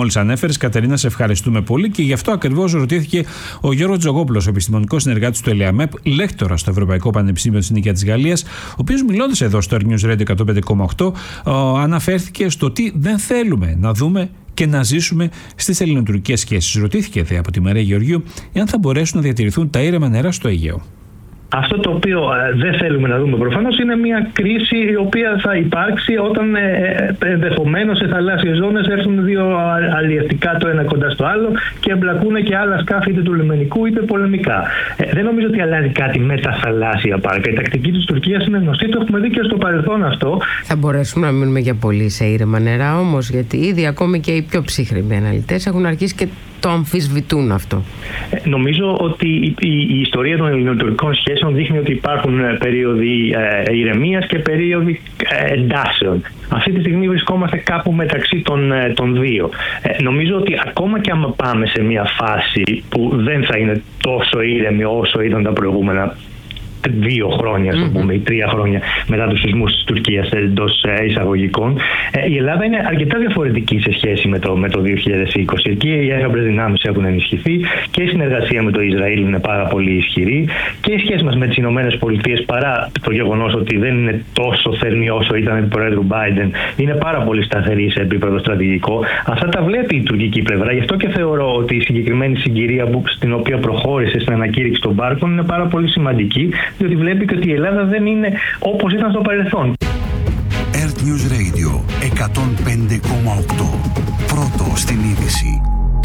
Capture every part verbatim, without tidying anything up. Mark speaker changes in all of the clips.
Speaker 1: μόλις ανέφερες. Κατερίνα, σε ευχαριστούμε πολύ και γι' αυτό ακριβώς ρωτήθηκε ο Γιώργος Τζογόπουλος, ο επιστημονικός συνεργάτης του ΕΛΕΑΜΕΠ, λέκτορας στο Ευρωπαϊκό Πανεπιστήμιο της Νίκαιας της Γαλλίας, ο οποίος μιλώντας εδώ στο News Radio εκατόν πέντε κόμμα οκτώ αναφέρθηκε στο τι δεν θέλουμε να δούμε και να ζήσουμε στις ελληνοτουρκικές σχέσεις. Ρωτήθηκε δε από τη Μαρία Γεωργίου εάν θα μπορέσουν να διατηρηθούν τα ήρεμα νερά στο Αιγαίο.
Speaker 2: Αυτό το οποίο ε, δεν θέλουμε να δούμε προφανώς είναι μια κρίση η οποία θα υπάρξει όταν ε, ε, ενδεχομένως σε θαλάσσιες ζώνες έρθουν δύο αλλιευτικά το ένα κοντά στο άλλο και εμπλακούν και άλλα σκάφη είτε του λιμενικού είτε πολεμικά. Ε, δεν νομίζω ότι αλλάζει κάτι με τα θαλάσσια πάρκα. Η τακτική της Τουρκίας είναι γνωστή, το έχουμε δει και στο παρελθόν αυτό.
Speaker 3: Θα μπορέσουμε να μείνουμε για πολύ σε ήρεμα νερά όμως, γιατί ήδη ακόμη και οι πιο ψύχρεμοι αναλυτές έχουν αρχίσει και το αμφισβητούν αυτό.
Speaker 2: Ε, νομίζω ότι η, η, η ιστορία των ελληνοτουρκικών σχέσεων δείχνει ότι υπάρχουν περίοδοι ε, ηρεμίας και περίοδοι ε, εντάσεων. Αυτή τη στιγμή βρισκόμαστε κάπου μεταξύ των, ε, των δύο. Ε, νομίζω ότι ακόμα και άμα πάμε σε μια φάση που δεν θα είναι τόσο ήρεμη όσο ήταν τα προηγούμενα δύο χρόνια, ας το πούμε, ή τρία χρόνια μετά τους σεισμούς της Τουρκίας εντός εισαγωγικών, η Ελλάδα είναι αρκετά διαφορετική σε σχέση με το, με το δύο χιλιάδες είκοσι. Εκεί οι έγραμπρες δυνάμεις έχουν ενισχυθεί και η συνεργασία με το Ισραήλ είναι πάρα πολύ ισχυρή και η σχέση μας με τις Ηνωμένες Πολιτείες, παρά το γεγονός ότι δεν είναι τόσο θερμή όσο ήταν επί Προέδρου Biden, είναι πάρα πολύ σταθερή σε επίπεδο στρατηγικό. Αυτά τα βλέπει η τουρκική πλευρά. Γι' αυτό και θεωρώ ότι η συγκεκριμένη συγκυρία που, στην οποία προχώρησε στην ανακήρυξη των πάρκων είναι πάρα πολύ σημαντική, διότι βλέπει και ότι η Ελλάδα δεν είναι όπως ήταν στο παρελθόν.
Speaker 4: Earth News Radio εκατόν πέντε κόμμα οκτώ. Πρώτο στην είδηση.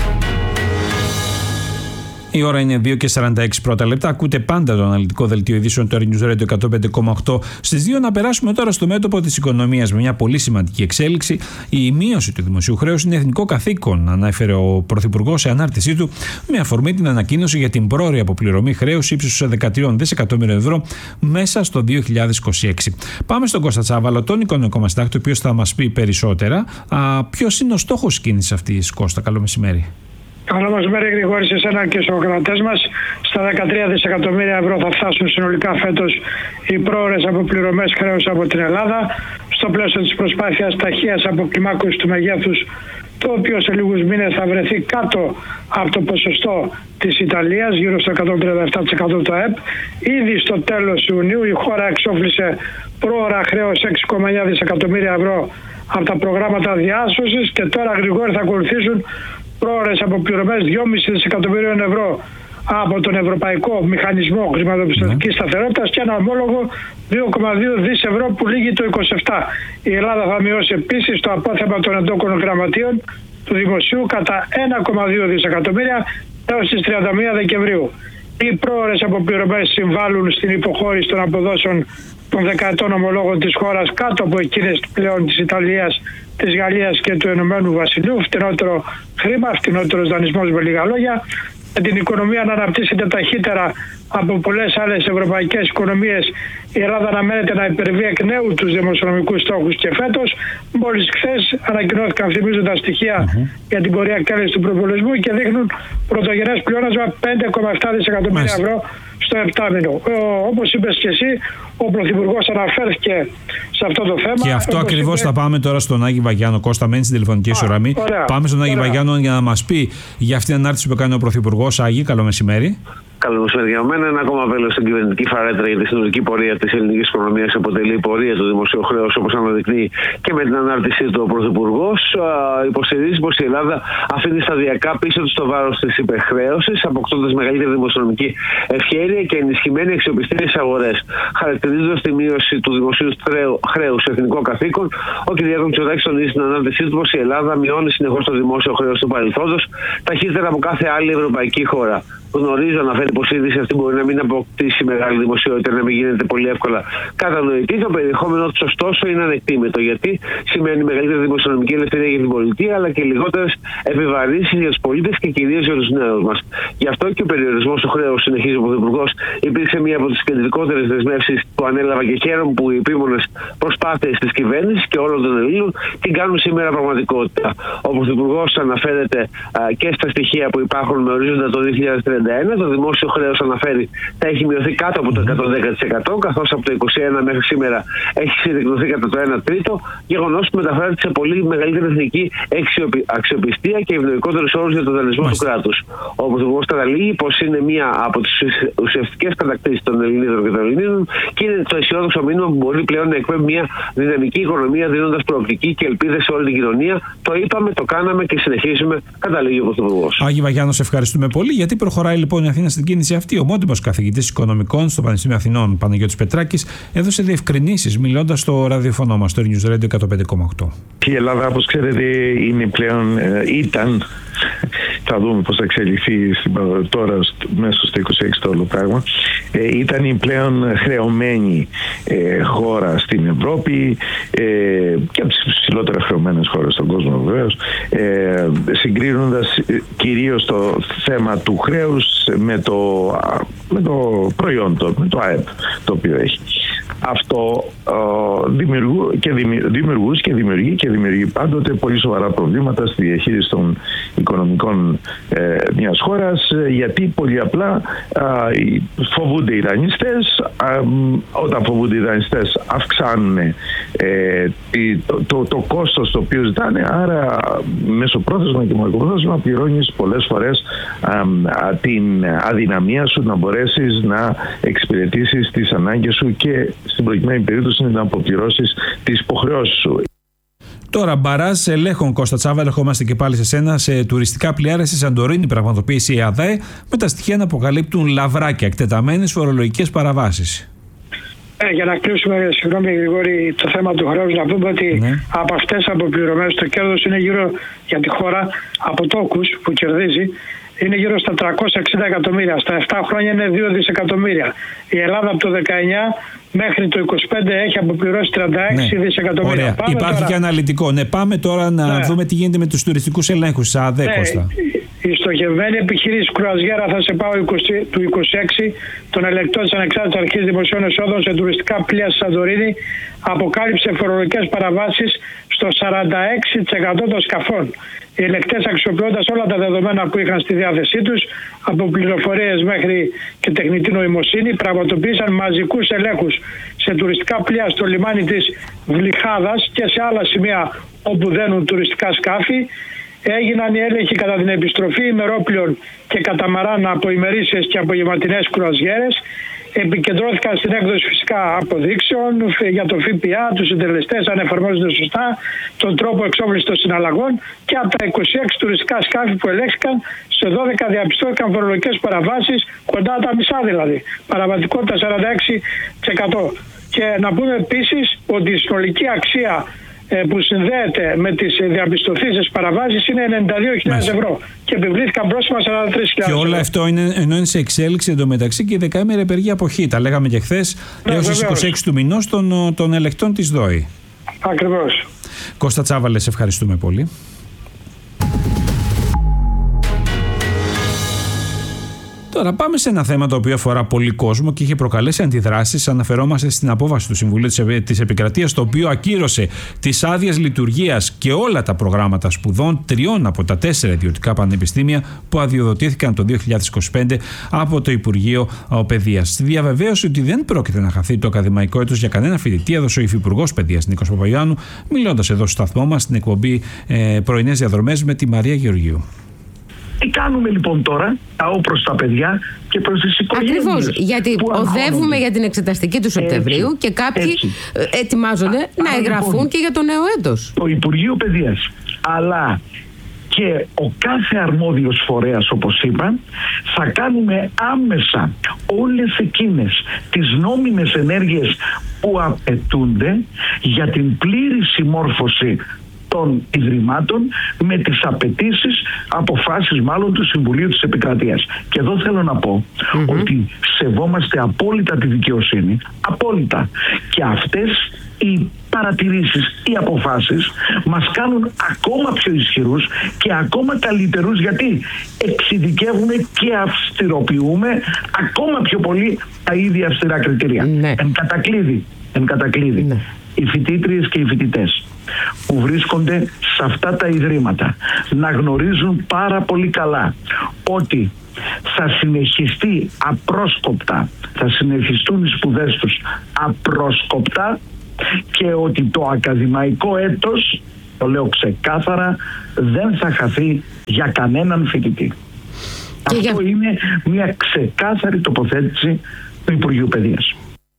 Speaker 1: Η ώρα είναι δύο και σαράντα έξι πρώτα λεπτά. Ακούτε πάντα το αναλυτικό δελτίο ειδήσεων του Earth News Radio εκατόν πέντε κόμμα οκτώ. Στις δύο να περάσουμε τώρα στο μέτωπο της οικονομίας με μια πολύ σημαντική εξέλιξη. Η μείωση του δημοσίου χρέους είναι εθνικό καθήκον, ανέφερε ο Πρωθυπουργός σε ανάρτησή του, με αφορμή την ανακοίνωση για την πρόωρη αποπληρωμή χρέους ύψους δεκατρία δισεκατομμύρια ευρώ μέσα στο δύο χιλιάδες είκοσι έξι. Πάμε στον Κώστα Τσάβαλο, τον οικονομικό μας συντάκτη, ο οποίος θα μας πει περισσότερα. Ποιος είναι ο στόχος της κίνησης αυτής, Κώστα? Καλό μεσημέρι.
Speaker 5: Καλό μεσημέρι, Γρηγόρη, σε εσένα και στους ακροατές μας. Στα δεκατρία δισεκατομμύρια ευρώ θα φτάσουν συνολικά φέτος οι πρόωρες αποπληρωμές χρέους από την Ελλάδα, στο πλαίσιο της προσπάθειας ταχείας αποκλιμάκωσης του μεγέθους, το οποίο σε λίγους μήνες θα βρεθεί κάτω από το ποσοστό της Ιταλίας, γύρω στο εκατόν τριάντα επτά τοις εκατό του ΑΕΠ. Ήδη στο τέλος Ιουνίου η χώρα εξόφλησε πρόωρα χρέος έξι κόμμα εννιά δισεκατομμύρια ευρώ από τα προγράμματα διάσωσης και τώρα, Γρηγόρη, θα ακολουθήσουν πρόωρες αποπληρωμές δυόμισι δισεκατομμυρίων ευρώ από τον Ευρωπαϊκό Μηχανισμό Χρηματοπιστωτικής mm. Σταθερότητας και ένα ομόλογο δύο κόμμα δύο δισεκατομμύρια ευρώ που λήγει το είκοσι επτά. Η Ελλάδα θα μειώσει επίσης το απόθεμα των εντόκων γραμματείων του δημοσίου κατά ένα κόμμα δύο δισεκατομμύρια έως τις τριάντα μία Δεκεμβρίου. Οι πρόωρες αποπληρωμές συμβάλλουν στην υποχώρηση των αποδόσεων των δεκαετών ομολόγων της χώρας κάτω από εκείνες πλέον της Ιταλίας, της Γαλλίας και του Ηνωμένου Βασιλείου. Φτηνότερο χρήμα, φτηνότερος δανεισμός, με λίγα λόγια. Με την οικονομία να αναπτύσσεται ταχύτερα από πολλές άλλες ευρωπαϊκές οικονομίες, η Ελλάδα αναμένεται να υπερβεί εκ νέου τους δημοσιονομικούς στόχους και φέτος. Μόλις χθες ανακοινώθηκαν, θυμίζω, τα στοιχεία mm-hmm. για την πορεία εκτέλεσης του προπολογισμού και δείχνουν πρωτογενές πλεόνασμα πέντε κόμμα επτά δισεκατομμύρια ευρώ στο επτάμηνο. Όπως είπες και εσύ, ο Πρωθυπουργός αναφέρθηκε σε αυτό το θέμα.
Speaker 1: Και αυτό ακριβώς είπε... θα πάμε τώρα στον Άγη Βαγιάνο. Κώστα, μένει στην τηλεφωνική σου γραμμή. Πάμε στον Άγη Βαγιάνο για να μας πει για αυτήν την ανάρτηση που έκανε ο Πρωθυπουργός. Άγη, καλό μεσημέρι.
Speaker 6: Καλό μεσημέρι για μένα. Ένα ακόμα βέλος στην κυβερνητική φαρέτρα για τη συνολική πορεία της ελληνικής οικονομίας αποτελεί η πορεία του δημοσίου χρέους, όπως αναδεικνύει και με την ανάρτησή του ο Πρωθυπουργός. Υποστηρίζει πως η Ελλάδα αφήνει σταδιακά πίσω του το βάρος της υπερχρέωσης, αποκτώντας μεγαλύτερη δημοσιονομική ευχέρεια και ενισχυμένη αξιοπιστία στις αγορές. Χαρακτηρίζοντας τη μείωση του δημοσίου χρέους σε εθνικό καθήκον, ο κ. Μητσοτάκης τονίζει στην ανάρτησή του πως η Ελλάδα μειώνει συνεχώς το δημόσιο χρέος του παρελθόντος ταχύτερα από κάθε άλλη ευρωπαϊκή χώρα. Γνωρίζω, αναφέρει πως η είδηση αυτή μπορεί να μην αποκτήσει μεγάλη δημοσιότητα, να μην γίνεται πολύ εύκολα κατανοητή. Το περιεχόμενο του, ωστόσο, είναι ανεκτήμητο, γιατί σημαίνει μεγαλύτερη δημοσιονομική ελευθερία για την πολιτεία, αλλά και λιγότερες επιβαρύνσεις για τους πολίτες και κυρίως για τους νέους μας. Γι' αυτό και ο περιορισμός του χρέους, συνεχίζει ο Πρωθυπουργός, υπήρξε μία από τις κεντρικότερες δεσμεύσεις που ανέλαβα και χαίρομαι που οι επίμονες προσπάθειες της κυβέρνησης και όλων των Ελλήνων την κάνουν σήμερα πραγματικότητα. Ο Πρωθυπουργός αναφέρεται α, και στα στοιχεία που υπάρχουν με ορίζοντα το δύο χιλιάδες τριάντα ένα. Το δημόσιο χρέος αναφέρει θα έχει μειωθεί κάτω από το εκατόν δέκα τοις εκατό, καθώς από το είκοσι ένα μέχρι σήμερα έχει συρρυκνωθεί κατά το ένα τρίτο, γεγονός που μεταφέρεται σε πολύ μεγαλύτερη εθνική αξιοπιστία και ευνοϊκότερους όρους για τον δανεισμό Μάλιστα. του κράτους. Ο Πρωθυπουργός καταλήγει πως είναι μία από τις ουσιαστικές κατακτήσεις των Ελληνίδων και των Ελληνίδων και είναι το αισιόδοξο μήνυμα που μπορεί πλέον να εκπέμπει μια δυναμική οικονομία, δίνοντας προοπτική και ελπίδες σε όλη την κοινωνία. Το είπαμε, το κάναμε και συνεχίζουμε, καταλήγει ο Πρωθυπουργός.
Speaker 1: Άγιο Βαγιάννο, σε ευχαριστούμε πολύ. Γιατί προχωράει λοιπόν η Αθήνα στην κίνηση αυτή? Ο μόνιμος καθηγητής οικονομικών στο Πανεπιστήμιο Αθηνών, Παναγιώτης Πετράκης, έδωσε διευκρινήσεις μιλώντας στο ραδιοφωνό μας, στο News Radio εκατόν πέντε κόμμα οκτώ.
Speaker 7: Η Ελλάδα, όπως ξέρετε, είναι πλέον, ε, ήταν, θα δούμε πώς θα εξελιχθεί τώρα μέσα στο είκοσι έξι το όλο πράγμα, ε, ήταν η πλέον χρεωμένη ε, χώρα στην Ευρώπη ε, και από τις ψηλότερα χρεωμένες χώρες στον κόσμο βεβαίως, ε, συγκρίνοντας κυρίως το θέμα του χρέους με το, με το προϊόν, το, με το ΑΕΠ το οποίο έχει. Αυτό ε, δημιουργού και δημιουργούς και δημιουργεί και δημιουργεί πάντοτε πολύ σοβαρά προβλήματα στη διαχείριση των οικονομικών ε, μιας χώρας, γιατί πολύ απλά ε, φοβούνται οι δανειστές. Ε, όταν φοβούνται οι δανειστές αυξάνουν ε, το, το, το κόστος το οποίο ζητάνε, άρα μεσοπρόθεσμα και μακροπρόθεσμα πληρώνεις πολλές φορές ε, την αδυναμία σου να μπορέσεις να εξυπηρετήσεις τις ανάγκες σου και στην προκειμένη περίπτωση να αποπληρώσεις τις υποχρεώσεις σου.
Speaker 1: Τώρα, μπαράζ ελέγχων, Κώστα Τσάβα, ερχόμαστε και πάλι σε σένα. Σε τουριστικά πλοιάρια στη Σαντορίνη πραγματοποίησε η ΑΔΑΕ, με τα στοιχεία να αποκαλύπτουν λαβράκια, εκτεταμένες φορολογικές παραβάσεις.
Speaker 5: Ε, για να κλείσουμε, συγγνώμη Γρηγόρη, το θέμα του χρέους, να πούμε ότι ναι. από αυτές τις αποπληρωμές το κέρδος είναι γύρω για τη χώρα από τόκους που κερδίζει. Είναι γύρω στα τριακόσια εξήντα εκατομμύρια. Στα επτά χρόνια είναι δύο δισεκατομμύρια. Η Ελλάδα από το δεκαεννιά μέχρι το είκοσι πέντε έχει αποπληρώσει τριάντα έξι ναι. δισεκατομμύρια.
Speaker 1: Ωραία. Υπάρχει τώρα... και αναλυτικό. Ναι, πάμε τώρα να ναι. δούμε τι γίνεται με τους τουριστικούς ελέγχους. ΑΔΕ, ναι. Κώστα.
Speaker 5: Η στοχευμένη επιχείρηση Κρουαζιέρα θα σε πάω του είκοσι έξι των ελεκτών της Ανεξάρτητης Αρχής Δημοσίων Εσόδων σε τουριστικά πλοία στη Σαντορίνη αποκάλυψε φορολογικές παραβάσεις στο σαράντα έξι τοις εκατό των σκαφών. Οι ελεκτές, αξιοποιώντας όλα τα δεδομένα που είχαν στη διάθεσή τους, από πληροφορίες μέχρι και τεχνητή νοημοσύνη, πραγματοποίησαν μαζικούς ελέγχους σε τουριστικά πλοία στο λιμάνι της Βλυχάδας και σε άλλα σημεία όπου δένουν τουριστικά σκάφη. Έγιναν οι έλεγχοι κατά την επιστροφή ημερόπλοιων και καταμαράν από ημερήσιες και απογευματινές κρουαζιέρες. Επικεντρώθηκαν στην έκδοση φυσικά αποδείξεων για το ΦΠΑ, τους συντελεστές αν εφαρμόζονται σωστά, τον τρόπο εξόφλησης των συναλλαγών, και από τα είκοσι έξι τουριστικά σκάφη που ελέγχθηκαν, σε δώδεκα διαπιστώθηκαν φορολογικές παραβάσεις, κοντά τα μισά δηλαδή. Παραβατικότητα σαράντα έξι τοις εκατό. Και να πούμε επίσης ότι η συνολική αξία που συνδέεται με τις διαπιστωθήσεις παραβάσεις είναι ενενήντα δύο χιλιάδες ευρώ και επιβλήθηκαν πρόστιμα σαράντα τρεις χιλιάδες ευρώ.
Speaker 1: Και όλα αυτό είναι, ενώ είναι σε εξέλιξη εντωμεταξύ και η δεκαήμερη απεργία αποχή. Τα λέγαμε και χθες, ναι, έως τις είκοσι έξι του μηνός των, των ελεκτών της ΔΟΗ.
Speaker 5: Ακριβώς.
Speaker 1: Κώστα Τσάβαλε, σε ευχαριστούμε πολύ. Τώρα πάμε σε ένα θέμα το οποίο αφορά πολύ κόσμο και είχε προκαλέσει αντιδράσεις. Αναφερόμαστε στην απόφαση του Συμβουλίου της Επικρατείας, το οποίο ακύρωσε τις άδειες λειτουργίας και όλα τα προγράμματα σπουδών τριών από τα τέσσερα ιδιωτικά πανεπιστήμια που αδειοδοτήθηκαν το δύο χιλιάδες είκοσι πέντε από το Υπουργείο Παιδείας. Στη διαβεβαίωση ότι δεν πρόκειται να χαθεί το ακαδημαϊκό έτος για κανένα φοιτητή, έδωσε ο Υφυπουργός Παιδείας Νίκος Παπαγιάννου, μιλώντας εδώ στο σταθμό μας στην εκπομπή ε, Πρωινές Διαδρομές με τη Μαρία Γεωργίου.
Speaker 8: Τι κάνουμε λοιπόν τώρα προς τα παιδιά και προς τις οικογένειες?
Speaker 3: Ακριβώς, γιατί οδεύουμε για την εξεταστική του Σεπτεμβρίου έτσι, και κάποιοι έτσι. ετοιμάζονται Α, να εγγραφούν λοιπόν, και για το νέο έτος.
Speaker 8: Το Υπουργείο Παιδείας αλλά και ο κάθε αρμόδιος φορέας, όπως είπαν, θα κάνουμε άμεσα όλες εκείνες τις νόμιμες ενέργειες που απαιτούνται για την πλήρη συμμόρφωση των Ιδρυμάτων με τις απαιτήσεις, αποφάσεις μάλλον του Συμβουλίου της Επικρατείας. Και εδώ θέλω να πω mm-hmm. ότι σεβόμαστε απόλυτα τη δικαιοσύνη, απόλυτα. Και αυτές οι παρατηρήσεις, οι αποφάσεις μας κάνουν ακόμα πιο ισχυρούς και ακόμα καλύτερους, γιατί εξειδικεύουμε και αυστηροποιούμε ακόμα πιο πολύ τα ίδια αυστηρά κριτήρια.
Speaker 3: Ναι.
Speaker 8: Εν κατακλείδη, εν κατακλείδη ναι. οι φοιτήτριες και οι φοιτητές που βρίσκονται σε αυτά τα ιδρύματα να γνωρίζουν πάρα πολύ καλά ότι θα συνεχιστεί απρόσκοπτα, θα συνεχιστούν οι σπουδές τους απρόσκοπτα και ότι το ακαδημαϊκό έτος, το λέω ξεκάθαρα, δεν θα χαθεί για κανέναν φοιτητή. Και αυτό για... είναι μια ξεκάθαρη τοποθέτηση του Υπουργείου Παιδείας.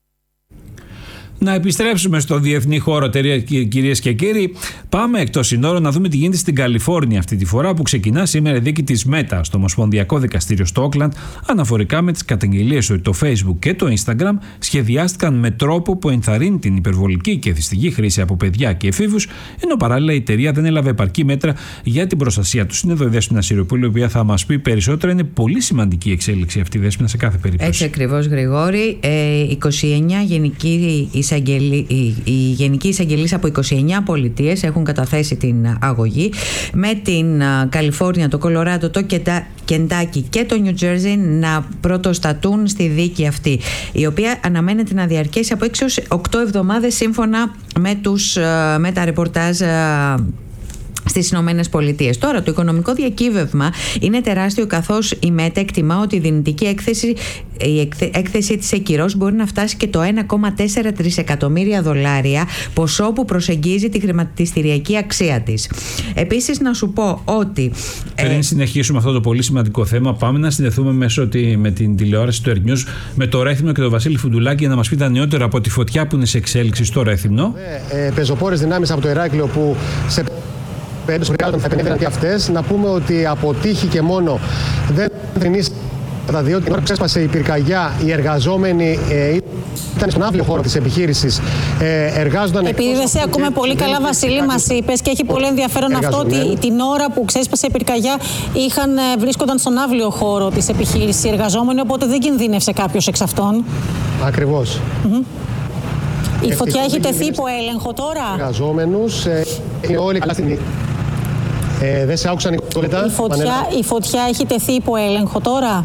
Speaker 1: Να επιστρέψουμε στο διεθνή χώρο, κυρίες και κύριοι. Πάμε εκτός συνόρων να δούμε τι γίνεται στην Καλιφόρνια αυτή τη φορά, που ξεκινά σήμερα η δίκη της Μέτα στο Ομοσπονδιακό Δικαστήριο στο Όκλαντ, αναφορικά με τις καταγγελίες ότι το Facebook και το Instagram σχεδιάστηκαν με τρόπο που ενθαρρύνει την υπερβολική και εθιστική χρήση από παιδιά και εφήβους, ενώ παράλληλα η εταιρεία δεν έλαβε επαρκή μέτρα για την προστασία τους. Είναι εδώ η Δέσποινα Σιριοπούλου, η οποία θα μας πει περισσότερα. Είναι πολύ σημαντική η εξέλιξη αυτή, Δέσποινα, σε κάθε περίπτωση.
Speaker 9: Έτσι ακριβώς, Γρηγόρη. Ε, είκοσι εννέα γενικοί εισαγγελί, οι, οι γενικοί εισαγγελείς από είκοσι εννέα πολιτείες έχουν καταθέσει την αγωγή, με την Καλιφόρνια, το Κολοράντο, το Κεντάκι και το Νιου Τζέρζι να πρωτοστατούν στη δίκη αυτή, η οποία αναμένεται να διαρκέσει από έξι έως οκτώ εβδομάδες σύμφωνα με, τους, με τα ρεπορτάζ στις Ηνωμένες Πολιτείες. Τώρα, το οικονομικό διακύβευμα είναι τεράστιο, καθώς η ΜΕΤΑ εκτιμά ότι η δυνητική έκθεση, η έκθεση της εκκυρώσεως μπορεί να φτάσει και το ένα κόμμα τέσσερα τρισεκατομμύρια δολάρια, ποσό που προσεγγίζει τη χρηματιστηριακή αξία της. Επίσης, να σου πω ότι...
Speaker 1: Πριν ε... συνεχίσουμε αυτό το πολύ σημαντικό θέμα, πάμε να συνδεθούμε μέσω τη, με την τηλεόραση του Earth News με το Ρέθυμνο και τον Βασίλη Φουντουλάκη για να μας πει τα νεότερα από τη φωτιά που είναι σε εξέλιξη στο Ρέθυμνο.
Speaker 10: Ε, ε, πεζοπόρες δυνάμεις από το Ηράκλειο που σε θα επενδύουν και αυτές. Να πούμε ότι από τύχη και μόνο δεν θρηνήσει τα δύο. Την ώρα που ξέσπασε η πυρκαγιά, οι εργαζόμενοι ε, ήταν στον αύριο χώρο της επιχείρησης. Ε, εργάζονταν.
Speaker 11: Επειδή δεν σε ακούμε πολύ καλά, Βασίλη, μας είπες, και έχει πολύ ενδιαφέρον αυτό, ότι την ώρα που ξέσπασε η πυρκαγιά είχαν, βρίσκονταν στον αύριο χώρο της επιχείρησης οι εργαζόμενοι, οπότε δεν κινδύνευσε κάποιος εξ αυτών.
Speaker 10: Ακριβώς.
Speaker 11: Mm-hmm. Η φωτιά έχει τεθεί υπό έλεγχο τώρα.
Speaker 10: Εργαζόμενους, ε, είναι όλοι καλά στην... Ε, δεν σε άκουσαν οι κολλητά.
Speaker 11: Η φωτιά, η φωτιά έχει τεθεί υπό έλεγχο τώρα.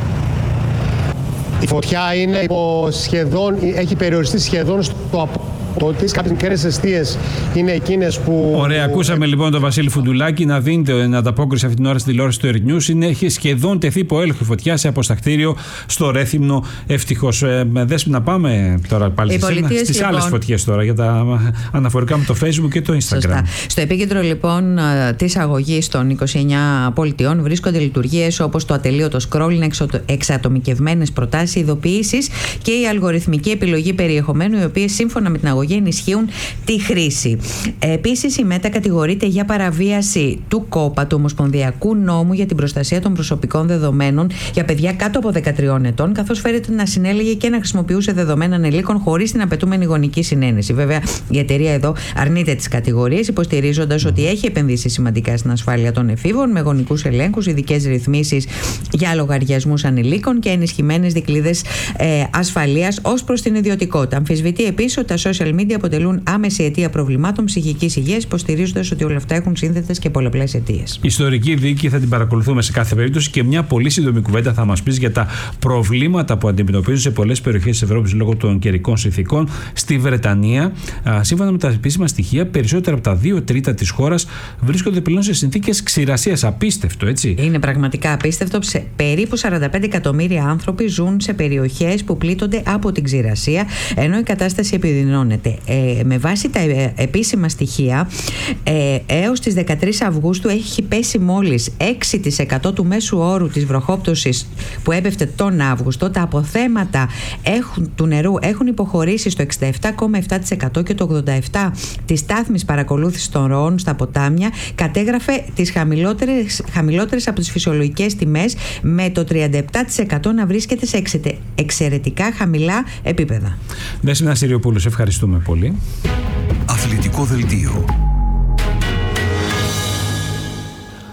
Speaker 10: Η φωτιά είναι υπό σχεδόν, έχει περιοριστεί σχεδόν στο απόλυτο της. Κάποιες μικρές εστίες είναι εκείνες που...
Speaker 1: Ωραία, ακούσαμε λοιπόν τον Βασίλη Φουντουλάκη να δίνει την ανταπόκριση αυτή την ώρα στην τηλεόραση του Earth News. Είναι, έχει σχεδόν τεθεί υπό έλεγχο η φωτιά σε αποστακτήριο στο Ρέθυμνο. Ευτυχώς. Ε, Δέσποινα, να πάμε τώρα πάλι στις λοιπόν... άλλες φωτιές τώρα, για τα αναφορικά με το Facebook και το Instagram.
Speaker 9: Σωστά. Στο επίκεντρο λοιπόν της αγωγής των είκοσι εννέα πολιτιών βρίσκονται λειτουργίες όπως το ατελείωτο scrolling, εξατομικευμένες προτάσεις, ειδοποιήσεις και η αλγοριθμική επιλογή περιεχομένου, οι οποίες σύμφωνα με την αγωγή ενισχύουν τη χρήση. Επίσης, η ΜΕΤΑ κατηγορείται για παραβίαση του ΚΟΠΑ, του Ομοσπονδιακού Νόμου για την Προστασία των Προσωπικών Δεδομένων για παιδιά κάτω από δεκατριών ετών, καθώς φέρεται να συνέλεγε και να χρησιμοποιούσε δεδομένα ανηλίκων χωρίς την απαιτούμενη γονική συνένεση. Βέβαια, η εταιρεία εδώ αρνείται τις κατηγορίες, υποστηρίζοντας ότι έχει επενδύσει σημαντικά στην ασφάλεια των εφήβων με γονικούς ελέγχους, ειδικές ρυθμίσεις για λογαριασμούς ανηλίκων και ενισχυμένες δικλείδες ε, ασφαλείας ως προς την ιδιωτικότητα. Αμφισβητεί επίσης ότι τα social media αποτελούν άμεση αιτία προβλημάτων ψυχικής υγείας, υποστηρίζοντας ότι όλα αυτά έχουν σύνθετες και πολλαπλές αιτίες.
Speaker 1: Ιστορική δίκη θα την παρακολουθούμε σε κάθε περίπτωση, και μια πολύ σύντομη κουβέντα θα μας πεις για τα προβλήματα που αντιμετωπίζουν σε πολλές περιοχές της Ευρώπης λόγω των καιρικών συνθηκών. Στη Βρετανία, σύμφωνα με τα επίσημα στοιχεία, περισσότερα από τα δύο τρίτα της χώρας βρίσκονται πλέον σε συνθήκες ξηρασίας. Απίστευτο, έτσι.
Speaker 9: Είναι πραγματικά απίστευτο. Περίπου σαράντα πέντε εκατομμύρια άνθρωποι ζουν σε περιοχές που πλήττονται από την ξηρασία, ενώ η κατάσταση επιδεινώνεται. Ε, με βάση τα επίσημα στοιχεία, ε, έως τις δεκατρείς Αυγούστου έχει πέσει μόλις έξι τοις εκατό του μέσου όρου της βροχόπτωσης που έπεφτε τον Αύγουστο. Τα αποθέματα έχουν, του νερού έχουν υποχωρήσει στο εξήντα επτά κόμμα επτά τοις εκατό και το ογδόντα επτά τοις εκατό της στάθμης παρακολούθησης των ροών στα ποτάμια κατέγραφε τις χαμηλότερες, χαμηλότερες από τις φυσιολογικές τιμές, με το τριάντα επτά τοις εκατό να βρίσκεται σε εξαιρετικά χαμηλά επίπεδα.
Speaker 1: Δέσποινα Σιριοπούλου, σε ευχαριστούμε πολύ.
Speaker 4: Αθλητικό δελτίο.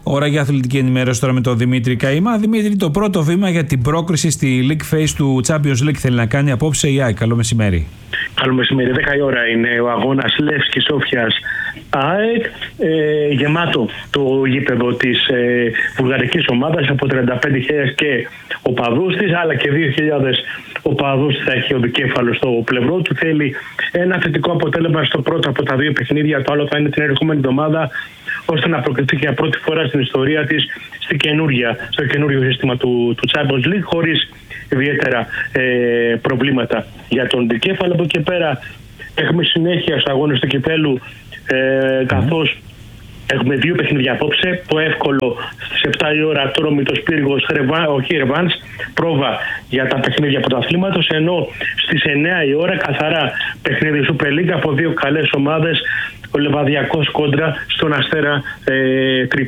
Speaker 1: Ώρα για αθλητική ενημέρωση τώρα με τον Δημήτρη Καημά. Δημήτρη, το πρώτο βήμα για την πρόκριση στη League Phase του Champions League θέλει να κάνει απόψε η ΑΕΚ. Καλό μεσημέρι.
Speaker 12: Καλό μεσημέρι. δέκα η ώρα είναι ο αγώνας Λεύσκη Σόφιας ΑΕΚ. Ε, γεμάτο το γήπεδο της ε, βουλγαρικής ομάδας από τριάντα πέντε χιλιάδες και οπαδούς της, αλλά και δύο χιλιάδες οπαδούς θα έχει ο δικέφαλος στο πλευρό του. Θέλει ένα θετικό αποτέλεσμα στο πρώτο από τα δύο παιχνίδια. Το άλλο θα είναι την ερχόμενη εβδομάδα, ώστε να προκριθεί για πρώτη φορά στην ιστορία της στη καινούργια, στο καινούριο σύστημα του, του Champions League, χωρίς ιδιαίτερα ε, προβλήματα για τον δικέφαλο. Από εκεί πέρα έχουμε συνέχεια στους αγώνες του κυπέλου, ε, καθώς έχουμε δύο παιχνίδια απόψε. Το εύκολο στις επτά η ώρα Ατρόμητος Πύργος, όχι Ρεβάνς, πρόβα για τα παιχνίδια πρωταθλήματος, ενώ στις εννιά η ώρα καθαρά παιχνίδι Super League από δύο καλές ομάδες, ο Λεβαδιακός κόντρα στον Αστέρα ε, Τρίπολη.